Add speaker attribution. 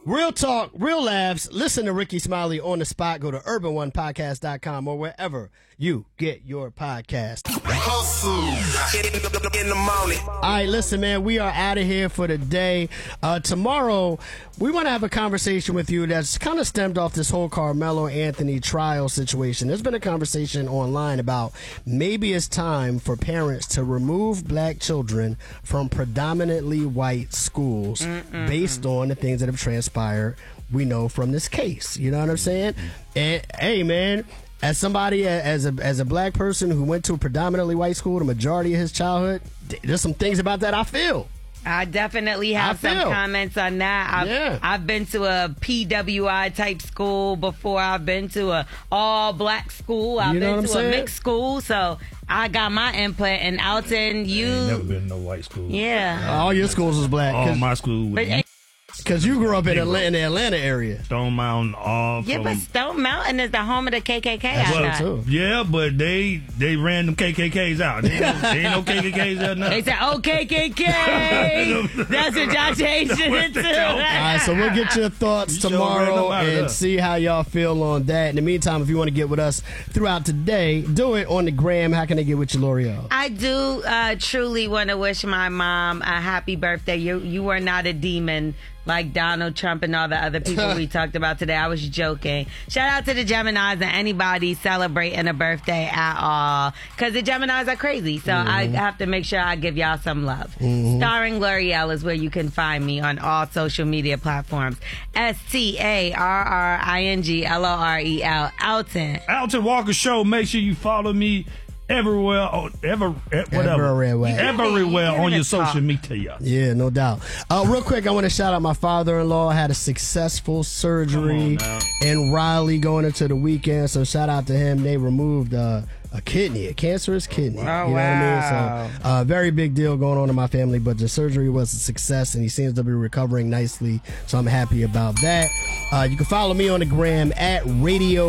Speaker 1: Real talk, real laughs. Listen to Ricky Smiley on the spot. Go to urban1podcast.com or wherever you get your podcast.
Speaker 2: Hustle in the morning.
Speaker 1: All right, listen, man, we are out of here for the day. Tomorrow, we want to have a conversation with you that's kind of stemmed off this whole Carmelo Anthony trial situation. There's been a conversation online about maybe it's time for parents to remove black children from predominantly white schools based on the things that have transpired, we know, from this case. You know what I'm saying? And, hey, man, as somebody, as a black person who went to a predominantly white school the majority of his childhood, there's some things about that I feel.
Speaker 3: I definitely have some comments on that. I've been to a PWI type school before. I've been to a all black school. I've been to a mixed school. So I got my input. And Alton, you
Speaker 4: I ain't never been to no white school.
Speaker 3: Yeah.
Speaker 1: All your schools was black.
Speaker 4: All my school was
Speaker 1: because you grew up in the Atlanta area.
Speaker 4: Stone Mountain,
Speaker 3: but Stone Mountain is the home of the KKK.
Speaker 4: Yeah, but they ran them KKKs out. They ain't no KKKs there now.
Speaker 3: They said, "Oh, KKK." That's what y'all changed it to.
Speaker 1: All right, so we'll get your thoughts tomorrow and see how y'all feel on that. In the meantime, if you want to get with us throughout today, do it on the gram. How can they get with you, L'Oreal?
Speaker 3: I do truly want to wish my mom a happy birthday. You were not a demon like Donald Trump and all the other people we talked about today. I was joking. Shout out to the Geminis and anybody celebrating a birthday at all, because the Geminis are crazy. So I have to make sure I give y'all some love. Starring L'Oreal is where you can find me on all social media platforms. StarringLorel.
Speaker 4: Alton Walker Show. Make sure you follow me everywhere on your social media.
Speaker 1: Yeah, no doubt. Real quick, I want to shout out my father-in-law. Had a successful surgery in Raleigh going into the weekend, so shout out to him. They removed a cancerous kidney.
Speaker 3: Oh, you know what I
Speaker 1: mean? So very big deal going on in my family, but the surgery was a success and he seems to be recovering nicely, so I'm happy about that. You can follow me on the gram at Radio